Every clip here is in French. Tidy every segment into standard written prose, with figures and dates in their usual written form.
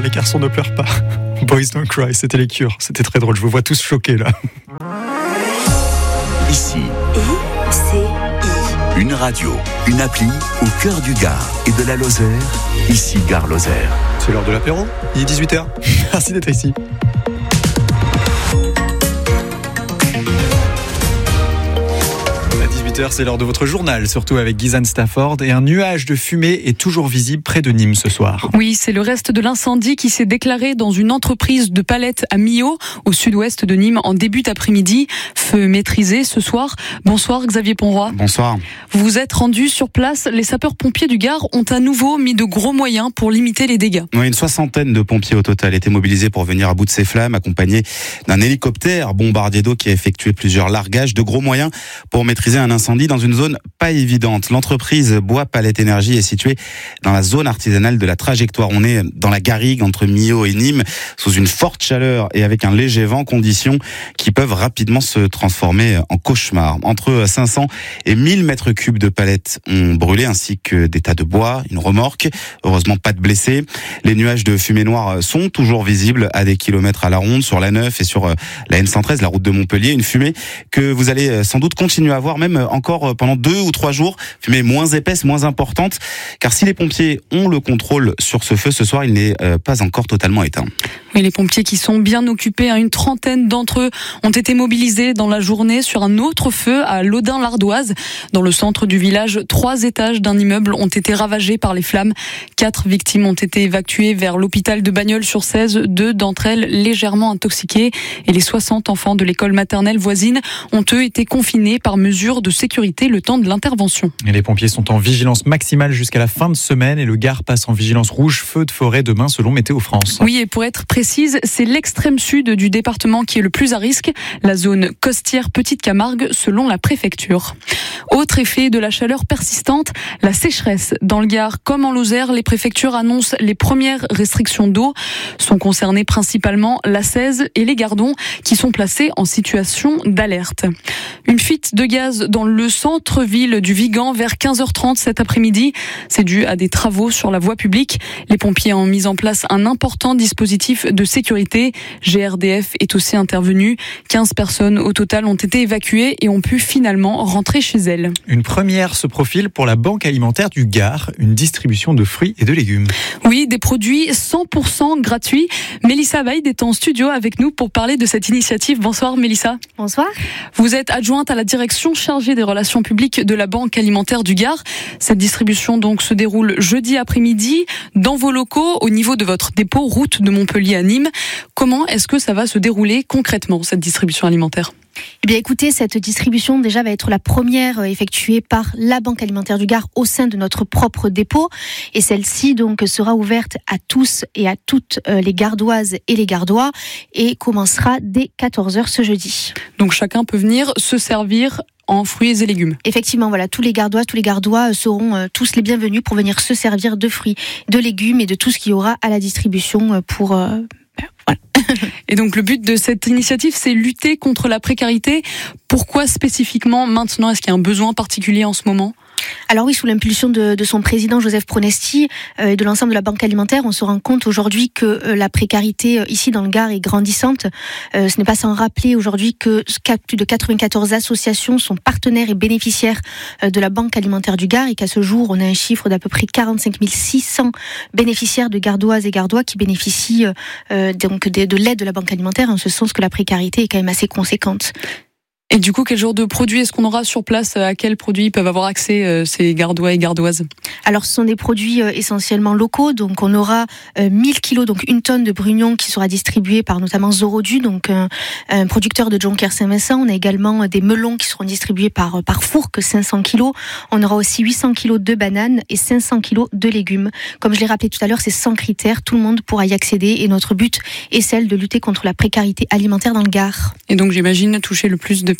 les garçons ne pleurent pas. Boys Don't Cry, c'était les Cures. C'était très drôle, je vous vois tous choqués là. Ici, une radio, une appli au cœur du Gard et de la Lozère. Ici, Gare Lozère. C'est l'heure de l'apéro, il est 18h. Merci d'être ici. C'est l'heure de votre journal, surtout avec Gizan Stafford, et un nuage de fumée est toujours visible près de Nîmes ce soir. Oui, c'est le reste de l'incendie qui s'est déclaré dans une entreprise de palettes à Millau, au sud-ouest de Nîmes, en début d'après-midi. Feu maîtrisé ce soir. Bonsoir Xavier Ponroy. Bonsoir. Vous vous êtes rendu sur place. Les sapeurs-pompiers du Gard ont à nouveau mis de gros moyens pour limiter les dégâts. Oui, une soixantaine de pompiers au total étaient mobilisés pour venir à bout de ces flammes, accompagnés d'un hélicoptère bombardier d'eau qui a effectué plusieurs largages. De gros moyens pour maîtriser un incendie dans une zone pas évidente. L'entreprise Bois Palette Énergie est située dans la zone artisanale de la Trajectoire. On est dans la garrigue entre Millau et Nîmes, sous une forte chaleur et avec un léger vent, conditions qui peuvent rapidement se transformer en cauchemar. Entre 500 et 1000 mètres cubes de palettes ont brûlé, ainsi que des tas de bois, une remorque. Heureusement, pas de blessés. Les nuages de fumée noire sont toujours visibles à des kilomètres à la ronde, sur la 9 et sur la N113, la route de Montpellier. Une fumée que vous allez sans doute continuer à voir, même encore pendant 2 ou 3 jours. Fumée moins épaisse, moins importante. Car si les pompiers ont le contrôle sur ce feu, ce soir, il n'est pas encore totalement éteint. Et les pompiers qui sont bien occupés, une trentaine d'entre eux ont été mobilisés dans la journée sur un autre feu à Laudin-l'Ardoise. Dans le centre du village, 3 étages d'un immeuble ont été ravagés par les flammes. 4 victimes ont été évacuées vers l'hôpital de Bagnols-sur-Cèze, 2 d'entre elles légèrement intoxiquées. Et les 60 enfants de l'école maternelle voisine ont eux été confinés par mesure de sécurité le temps de l'intervention. Et les pompiers sont en vigilance maximale jusqu'à la fin de semaine et le Gard passe en vigilance rouge feu de forêt demain selon Météo France. Oui, et pour être précise, c'est l'extrême sud du département qui est le plus à risque, la zone costière Petite Camargue selon la préfecture. Autre effet de la chaleur persistante, la sécheresse. Dans le Gard comme en Lozère, les préfectures annoncent les premières restrictions d'eau. Sont concernés principalement la Cèze et les Gardons qui sont placés en situation d'alerte. Une fuite de gaz dans le centre-ville du Vigan vers 15h30 cet après-midi. C'est dû à des travaux sur la voie publique. Les pompiers ont mis en place un important dispositif de sécurité. GRDF est aussi intervenu. 15 personnes au total ont été évacuées et ont pu finalement rentrer chez elles. Une première se profile pour la Banque alimentaire du Gard, une distribution de fruits et de légumes. Oui, des produits 100% gratuits. Mélissa Weid est en studio avec nous pour parler de cette initiative. Bonsoir Mélissa. Bonsoir. Vous êtes adjointe à la direction chargée des relations publiques de la Banque alimentaire du Gard. Cette distribution donc se déroule jeudi après-midi dans vos locaux au niveau de votre dépôt route de Montpellier à Nîmes. Comment est-ce que ça va se dérouler concrètement cette distribution alimentaire ? Eh bien écoutez, cette distribution déjà va être la première effectuée par la Banque alimentaire du Gard au sein de notre propre dépôt et celle-ci donc sera ouverte à tous et à toutes les Gardoises et les Gardois et commencera dès 14h ce jeudi. Donc chacun peut venir se servir en fruits et légumes. Effectivement, voilà, tous les Gardois seront tous les bienvenus pour venir se servir de fruits, de légumes et de tout ce qu'il y aura à la distribution pour... voilà. Et donc le but de cette initiative, c'est lutter contre la précarité. Pourquoi spécifiquement maintenant ? Est-ce qu'il y a un besoin particulier en ce moment ? Alors oui, sous l'impulsion de son président Joseph Pronesti et de l'ensemble de la Banque alimentaire, on se rend compte aujourd'hui que la précarité ici dans le Gard est grandissante. Ce n'est pas sans rappeler aujourd'hui que plus de 94 associations sont partenaires et bénéficiaires de la Banque alimentaire du Gard et qu'à ce jour, on a un chiffre d'à peu près 45 600 bénéficiaires de Gardoises et Gardois qui bénéficient donc de l'aide de la Banque alimentaire, en ce sens que la précarité est quand même assez conséquente. Et du coup, quel genre de produits est-ce qu'on aura sur place ? À quels produits peuvent avoir accès ces Gardois et Gardoises ? Alors, ce sont des produits essentiellement locaux. Donc, on aura 1000 kilos, donc 1 tonne de brugnons qui sera distribuée par notamment Zorodu, donc un producteur de Jonquière Saint-Vincent. On a également des melons qui seront distribués par Fourques, 500 kilos. On aura aussi 800 kilos de bananes et 500 kilos de légumes. Comme je l'ai rappelé tout à l'heure, c'est sans critères. Tout le monde pourra y accéder. Et notre but est celle de lutter contre la précarité alimentaire dans le Gard. Et donc, j'imagine toucher le plus de personnes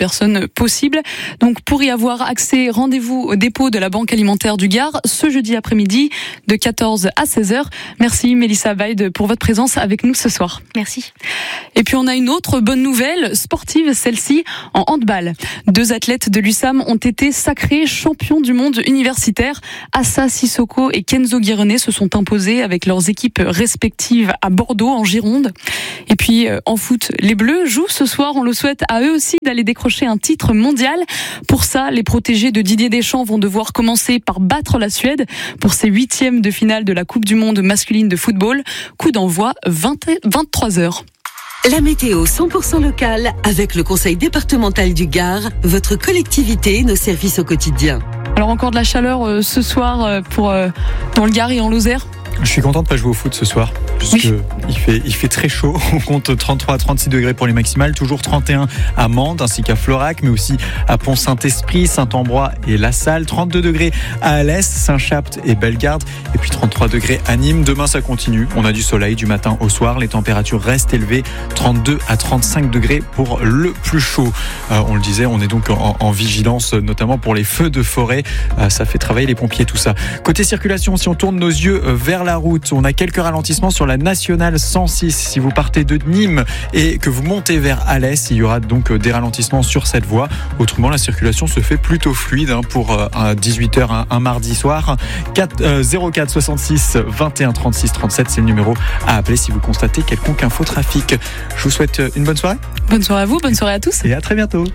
personnes possible. Donc pour y avoir accès, rendez-vous au dépôt de la Banque alimentaire du Gard ce jeudi après-midi de 14 à 16h. Merci Mélissa Baïd pour votre présence avec nous ce soir. Merci. Et puis on a une autre bonne nouvelle sportive, celle-ci en handball. 2 athlètes de l'USAM ont été sacrés champions du monde universitaire. Assa Sissoko et Kenzo Guirenet se sont imposés avec leurs équipes respectives à Bordeaux en Gironde. Et puis en foot, les Bleus jouent ce soir. On le souhaite à eux aussi d'aller décrocher un titre mondial. Pour ça, les protégés de Didier Deschamps vont devoir commencer par battre la Suède pour ses 8e de finale de la Coupe du Monde masculine de football. Coup d'envoi 23h. La météo 100% locale avec le Conseil départemental du Gard, votre collectivité, nos services au quotidien. Alors encore de la chaleur ce soir dans le Gard et en Lozère. Je suis content de pas jouer au foot ce soir, puisque il fait très chaud. On compte 33 à 36 degrés pour les maximales, toujours 31 à Mende ainsi qu'à Florac, mais aussi à Pont-Saint-Esprit, Saint-Ambrois et La Salle, 32 degrés à Alès, Saint-Chapt et Bellegarde, et puis 33 degrés à Nîmes. Demain ça continue, on a du soleil du matin au soir, les températures restent élevées, 32 à 35 degrés pour le plus chaud. On le disait, on est donc en vigilance, notamment pour les feux de forêt, ça fait travailler les pompiers tout ça. Côté circulation, si on tourne nos yeux vers la route, on a quelques ralentissements sur la nationale 106. Si vous partez de Nîmes et que vous montez vers Alès, il y aura donc des ralentissements sur cette voie. Autrement, la circulation se fait plutôt fluide pour 18h un mardi soir. 04 66 21 36 37, c'est le numéro à appeler si vous constatez quelconque infotrafic. Je vous souhaite une bonne soirée. Bonne soirée à vous, bonne soirée à tous. Et à très bientôt.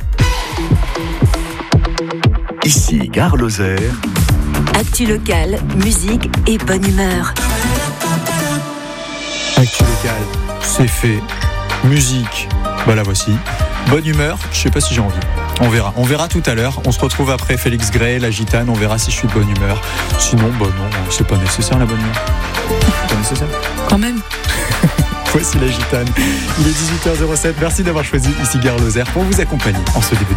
Ici Gare Lozère. Actu locale, musique et bonne humeur. Actu locale, c'est fait. Musique, la voici. Bonne humeur, je sais pas si j'ai envie. On verra tout à l'heure. On se retrouve après Félix Gray, la gitane. On verra si je suis de bonne humeur. Sinon, non, c'est pas nécessaire la bonne humeur. C'est pas nécessaire. Quand même. Voici la gitane. Il est 18h07. Merci d'avoir choisi ici Gare Lozère pour vous accompagner en ce début de